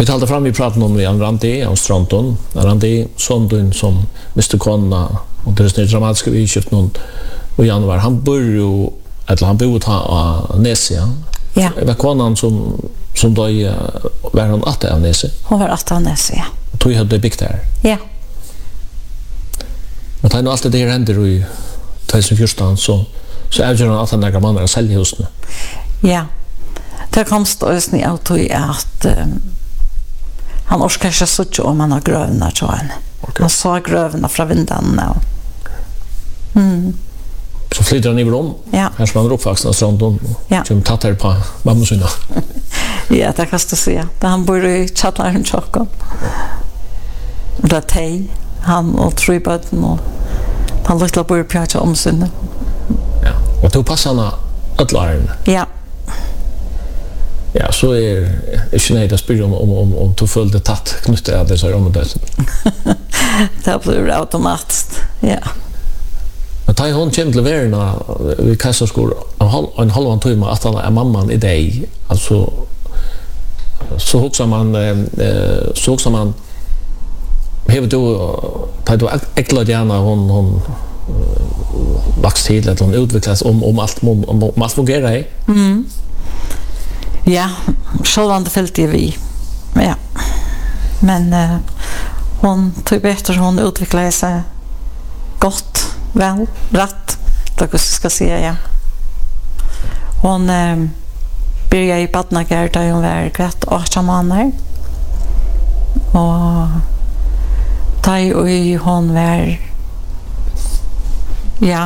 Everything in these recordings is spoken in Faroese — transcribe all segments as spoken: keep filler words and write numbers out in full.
Vi talte fram i praten om Jan Randi og Stranton. Randi, sonen som mister kona, og det er sånne dramatiske vidskift noen i januar. Han bor jo, eller han bor av Nesia. Ja. Var konan som, som da var han atte av Nesia? Hon var atte av Nesia, ja. Tog hadde byggt der? Ja. Men det er alt det der hender i tjugo fjorton, så, så avgjør han at han er mann å selge husene. Ja. Det kom stås ni av tog at um, han orskar ikke så om han har grøvene, tror han. Okay. Han så grøvene fra vindene. Mm. Så flyttar han i om. Ja. Här som han är uppvuxen av Strandon. Ja. Som tattar på mamma sina. Ja, det kan du säga. Där han bor i Chatladen Chocken. Det är Tej, han och Tryböden och han lilla bor i Pjatja omsynne. Ja. Och då passar han ödlaren. Ja. Ja, så är inte nöjd att spela om, om, om, om du följde tatt knutet av det så är området. Det blir automatiskt, ja. Men tar hon kommer till världen vid Kajsarskor en halv en halv timme att han är mamman i dig. Alltså så också man eh, så också man har då tar då äckla gärna hon hon växt till att hon utvecklas om om allt om, om, om allt fungerar. Mm. Ja, självande fält är vi. Ja. Men uh, hon tog bättre hon utvecklade sig gott, väl, rätt. Det kan jag ska säga, ja. Hon uh, började i Badnagard där hon var kvart åtta månader. Och där i hon var ja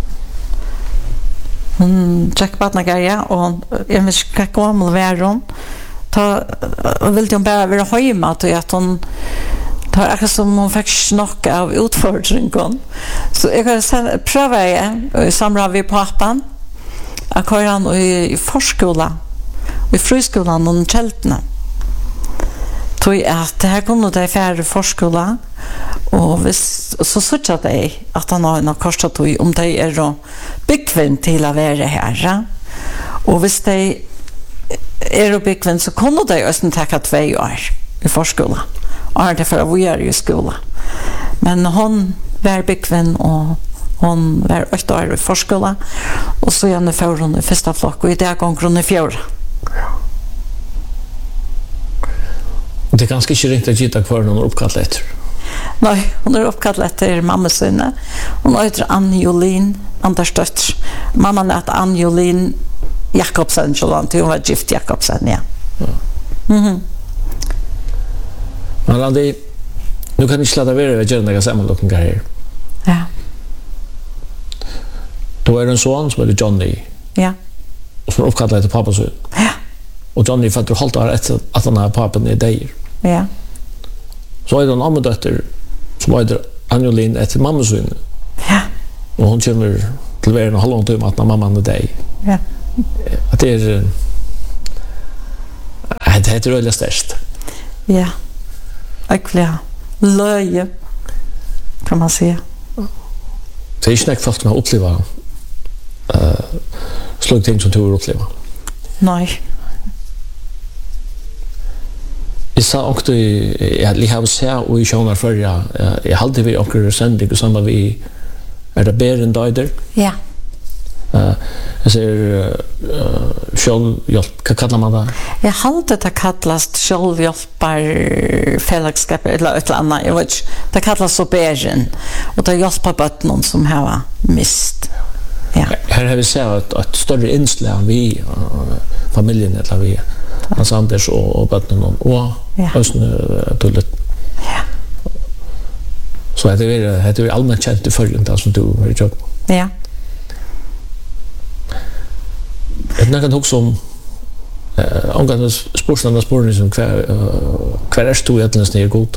hon tjeck Badnagard, ja, och jag vet inte hur gammal var hon. Ta vill hon bara vara hemma till att hon tar akkurat som hon fick snacka av utfordringen. Så jag kan sen pröva jag i samråd med pappan att köra han i förskola, i friskolan och kältna. Tog att det här kunde det färre förskola och vis, så såg det att han har en kostat om det är då byggvinn till att vara här. Och hvis det är byggvinn så kunde det också ta två år i förskola. Och det för att vi är i skola. Men hon var byggvinn och hon var åtta år i förskola och så gärna för hon i första flock och i det gång hon i fjärde. Det är ganska inte riktigt att gita kvar någon uppkallt efter. Nej, hon är uppkallt efter mamma sinne. Hon heter Ann-Jolin Andersdotter. Mamman är Ann-Jolin Jakobsen, så hon var gift Jakobsen, ja. Mhm. Men Randi, nu kan ni sladda vara vid göra några sammanlockningar här. Ja. Då är det en son som heter Johnny. Ja. Och som är uppkallat efter pappa så. Ja. Och Johnny fattar hållt av efter att han har pappan i dig. Ja. Så är det en annan dotter som heter Anjolin efter mammas syn. Ja. Och hon kommer till världen och håller hon till att mamman är dig. Ja. Att det är det heter röjliga störst. Ja. Äckliga. Löje. Kan man säga. Det är inte snäckt folk som har upplevt uh, slag ting som du har upplevt. Nej. Jag sa också jag har sett och i sjönar för jag jag hade vi också sändning och samma vi är det Beren Daider. Ja. Eh jag säger självhjälp, vad kallar man det? Jag hade det kallas självhjälpar fällskap eller ett annat. Jag vet det kallas så Beren och det hjälper barnen som har mist. Ja. Här har vi sett ett större inslag vi familjen eller vi Hans Anders och, och barnen och hösten tullet. Ja. Så det är det är allmänt känt i följande som du har gjort. Ja. Jag tänker också om eh angående sportsarna sporten som kvar kvar är stor egentligen snär god.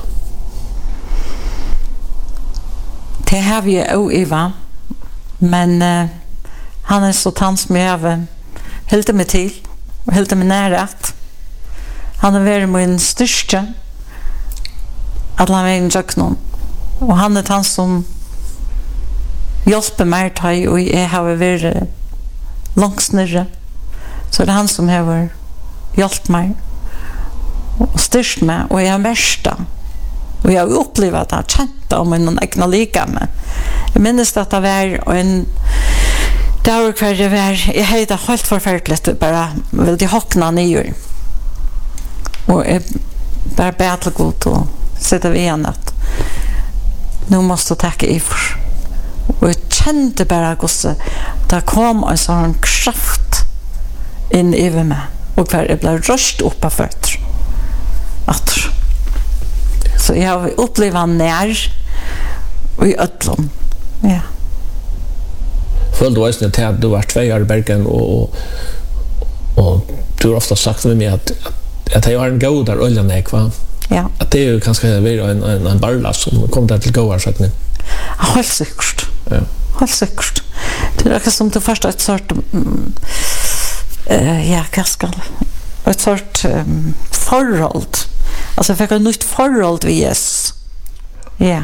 Det har vi ju Eva. Men uh, han är så tans med av helt med till och helt med nära. Han är väldigt min största att han är en jocknon. Och han är han som hjälper mig till och jag har varit långt nere. Så det är han som har hjälpt mig. och styrst mig och jag märsta. Och jag har upplevt att känt om en egna lika med. Jag minns att det var en dag kvar det var, jag hade helt förfärligt bara vill hockna nyer. Och jag bara bättre god och sitta vid en att nu måste jag tacka i för. Och jag kände bara att det kom en sån kraft in i mig. Och kvar jag blev röst upp av fötter. Att så jag har upplevt när och i ödlom. Ja. Följde du också till att du var två år i Bergen och, och, och du har ofta sagt med mig att, att, att jag har en god där oljan är kvar. Ja. Att det är ju kanske en, en, en barlas som kommer där till gåar så att ni. Helt säkert. Ja. Helt säkert. Det är som det första ett sort um, uh, ja, vad ska ett sort um, förhåll. Alltså jag fick ett nytt förhåll vid Jesus. Ja.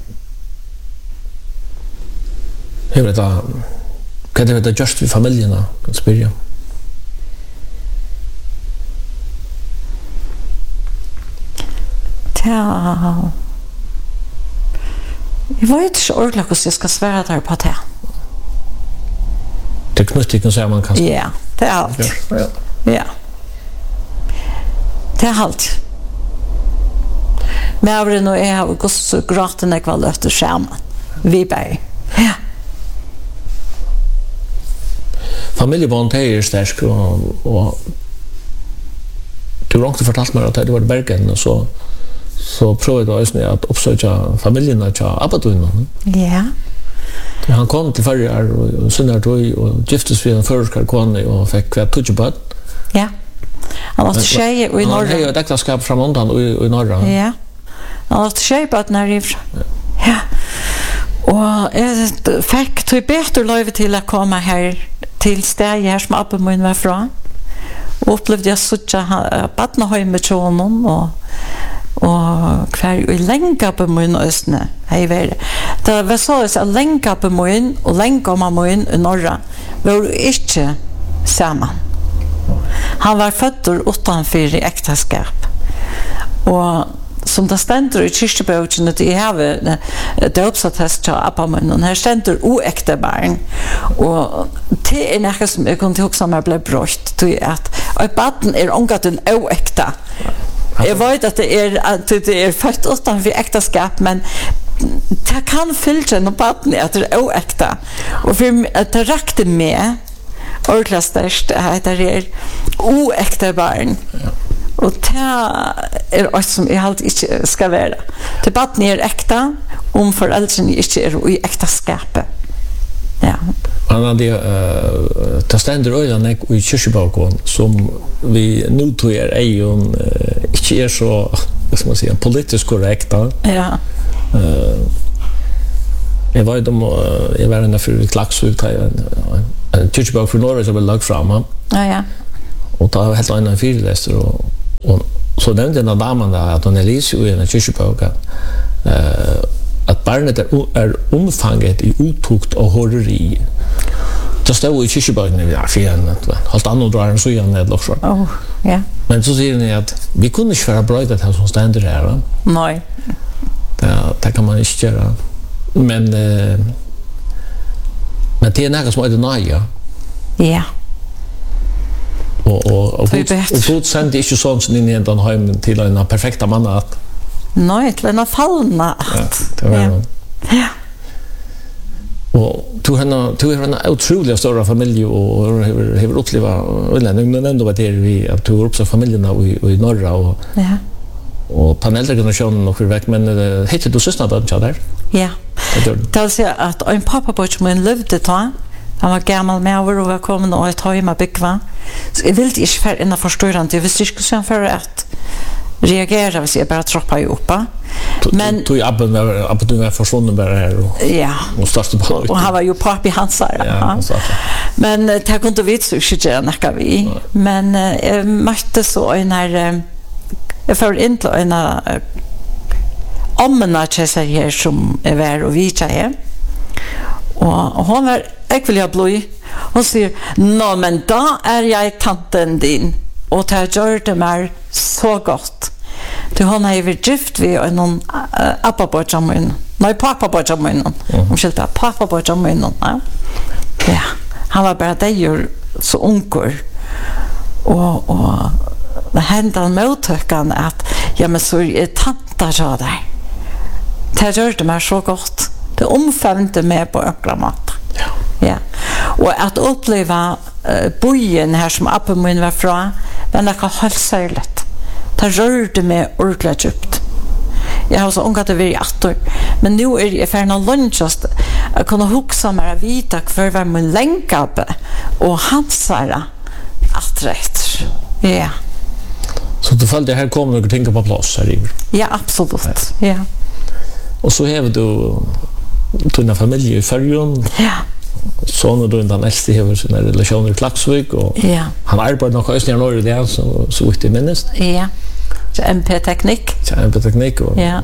Hur är det kan det vara just vid familjerna kan spyrja? Ja. Jag vet inte ordentligt hur jag ska svära där på det. Det är knutigt kan säga man kan. Ja, det är allt. Ja. Ja. Det är allt. Men jag vill nog ha gått så gråten när jag var löfter skärmen. Vi bara. Ja. Familjeband är stark och, och du har också fortalt mig att det var i Bergen och så så prövade jag också att uppsöka familjerna till Abaduinen. Ja. Han kom till Färjar och synnar då och giftes vid en förskar kone och fick kvar tutjebad. Ja. Han har tjej och i norra. Han har ju ett äktenskap från undan och i norra. Ja. Han har tjej på att när det ja. Och jag fick till bättre löv till att komma här till stället här som Abba min var från. Och upplevde jag så att badna hem med honom och och kvar i länka på min östne. Hej väl. Det var så att länka på min och länka på min i norra var inte samman. Han var född utanför i äktenskap. Och som det ständer i kyrkeboken att jag har döpsattest till Apamun och här ständer oäkta barn och det är något som jag kunde också med blev brott till att och baden är omgat en oäkta. Jag vet att det är att det är fött utanför äktenskap men det kan fylla en baden att det är oäkta och för att det räckte med ordentligt störst att det är oäkta barn. Och det är något som jag alltid inte ska vara. Debatten är äkta om föräldrarna inte är i äktenskapet. Ja. Han hade uh, ta ständer öjan i kyrkeboken som vi nu tror är ju uh, inte är så vad ska man säga politiskt korrekta. Ja. Uh, jag var ju de uh, jag var ändå för klaxut en en kyrkebok för Norge som var lagt fram. Ja ja. Och ta helt annan fyrläster och och så nämnde den damen där att hon läser ju i en kyrkebok att uh, att barnet är, är omfanget i otukt och horreri. Det står i kyrkeboken ja, för en helt annan drar än så igen eller också. Oh, ja. Men så säger ni att vi kunde inte vara bra det här som ständer här. Va? Nej. Det, det kan man inte göra. Men eh, men det är något som är det nya. Ja. Och och och god sände inte sånt som ni ändå hem till en perfekta man att nej, till en fallna. Ja, det var ja. Ja. Och du har du har en otroligt stor familj och har har upplevt eller men ändå vad det är vi att du har också familjerna i i norra och ja. Och på den äldre generationen och väck men uh, heter du syster då där? Ja. Det är så att en pappa på min levde då. Han var gammal med och var kommen och ett hemma bygva. Så jag ville inte för en förstående. Jag visste inte hur för att reagera hvis jag bara troppar ju uppa. Men tog Abben var Abben du var försvunnen bara här och ja. Och startade på. Och han var ju pappa hans där. Ja, ja. Men det kunde inte vit så inte näka vi. Men jag mötte så en här jag får inte en omna tjej här som är vär och vita här. Och hon var jag vill jag blöj. Hon säger, nå men då är jag tanten din. Och det gör det mig så gott. Du hon har ju gift vi och någon appa på jammen. Nej, pappa på jammen. Hon skulle pappa på jammen. Ja. Han var bara där så ungkur. Och och det hände en mottakan att ja men så är tanta så där. Det gjorde mig så gott. Det omfamnade mig på ökla mat. Ja. Ja. Och att uppleva uh, bojen här som appen min var fra, men det var helt särskilt. Det rörde mig ordentligt djupt. Jag har så ungat det vid attor. Men nu är det för någon lunchast att kunna huxa mig att vita för vad min länkabe och hansara att rätt. Ja. Så du följde här kommer du tänka på plats här i? Ja, absolut. Ja. Ja. Och så har du dina familjer i Färjön. Ja. Sonen då den äldste har sina relationer i Klaxvik och ja. Han arbetar nog i Östern Norge där så så vitt det minst. Ja. Så M P-teknik. Så M P-teknik och ja.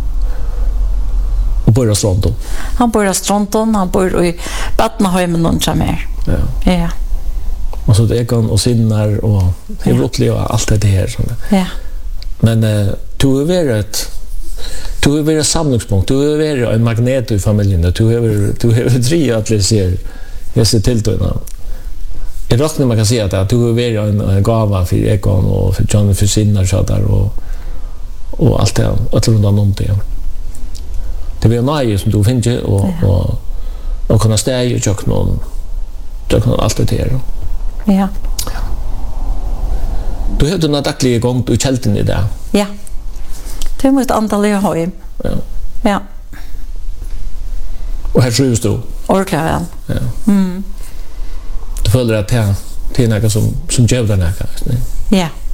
Och bor i Stronton. Han bor i Stronton, han bor i Batnaheimen och så mer. Ja. Ja. Och så det kan och sinnar och det vill uppleva allt det här som. Ja. Men eh du har varit du har varit samlingspunkt, du har varit en magnet i familjen, du har du har tre att läsa jag ser till då. Jag räknar man kan säga att du har varit en, en gåva för Ekon och för John för sinnar så där och och allt det att runt om det. Det blir nej som du finner och ja. och och kunna stäja och jag någon jag kan allt det här. Ja. Du har du några dagliga gång du kälten i det. Ja. Det måste antal i hem. Ja. Ja. Och här trivs du? Orkar väl. Ja. Mm. Du följer att det är något som, som gör den här. Ja.